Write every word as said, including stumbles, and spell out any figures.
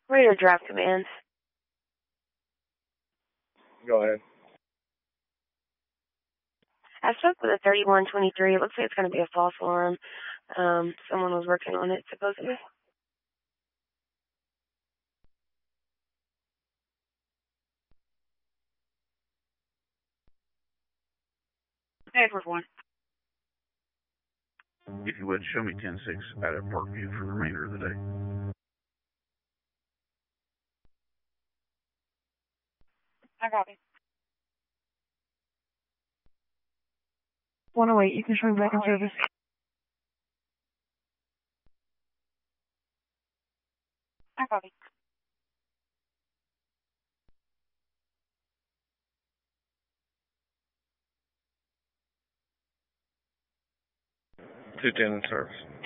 What are your drive commands? Go ahead. I spoke with a thirty-one twenty-three. It looks like it's going to be a false alarm. Um, someone was working on it, supposedly. Edward one. If you would, show me ten six out at Parkview for the remainder of the day. I copy. one oh eight, you can show me back in service. I copy. two ten in service.